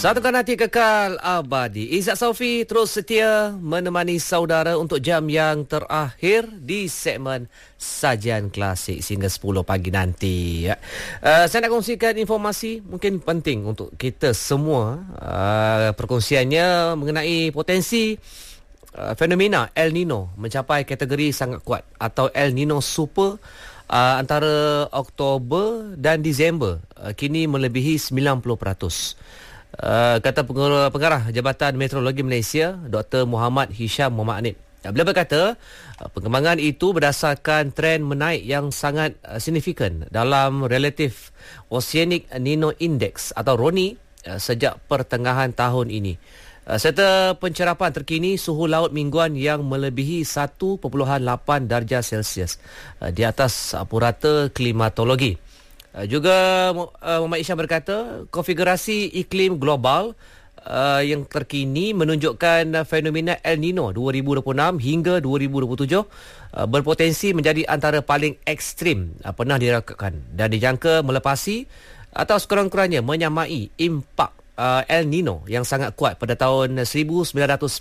Satukan hati kekal abadi. Izzat Saufi terus setia menemani saudara untuk jam yang terakhir di segmen Sajian Klasik sehingga 10 pagi nanti. Saya nak kongsikan informasi mungkin penting untuk kita semua. Perkongsiannya mengenai potensi fenomena El Nino mencapai kategori sangat kuat atau El Nino Super antara Oktober dan Disember kini melebihi 90%. Kata pengarah Jabatan Meteorologi Malaysia Dr. Muhammad Hisham Muhammad Anib. Beliau berkata perkembangan itu berdasarkan tren menaik yang sangat signifikan dalam Relative Oceanic Nino Index atau RONI sejak pertengahan tahun ini, serta pencerapan terkini suhu laut mingguan yang melebihi 1.8 darjah Celsius di atas purata klimatologi. Juga Muhammad Isyam berkata konfigurasi iklim global yang terkini menunjukkan fenomena El Nino 2026 hingga 2027 berpotensi menjadi antara paling ekstrim pernah dirakamkan dan dijangka melepasi atau sekurang-kurangnya menyamai impak El Nino yang sangat kuat pada tahun 1997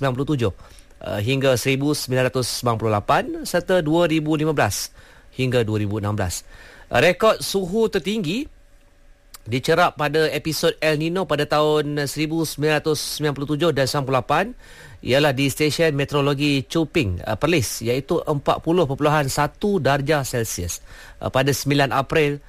hingga 1998 serta 2015 hingga 2016. Rekod suhu tertinggi dicerap pada episod El Nino pada tahun 1997 dan 98 ialah di stesen meteorologi Choping, Perlis, iaitu 40.1 darjah Celsius pada 9 April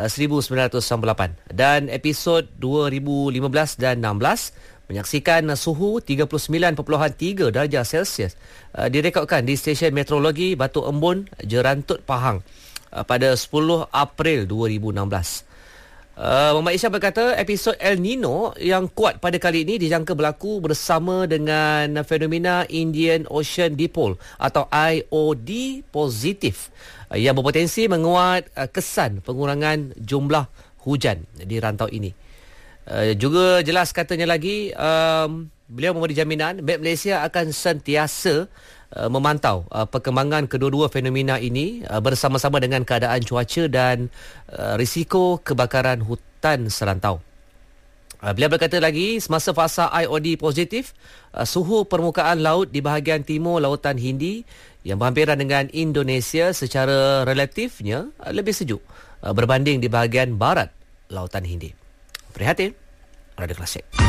1998, dan episod 2015 dan 16 menyaksikan suhu 39.3 darjah Celsius direkodkan di stesen meteorologi Batu Embun, Jerantut, Pahang pada 10 April 2016. Muhammad Isyam berkata episod El Nino yang kuat pada kali ini dijangka berlaku bersama dengan fenomena Indian Ocean Dipole atau IOD positif yang berpotensi menguat kesan pengurangan jumlah hujan di rantau ini. Juga jelas katanya lagi, beliau memberi jaminan Met Malaysia akan sentiasa memantau perkembangan kedua-dua fenomena ini bersama-sama dengan keadaan cuaca dan risiko kebakaran hutan serantau. Beliau berkata lagi, semasa fasa IOD positif, suhu permukaan laut di bahagian timur Lautan Hindi yang berhampiran dengan Indonesia secara relatifnya lebih sejuk berbanding di bahagian barat Lautan Hindi. Prihatin, Radio Klasik.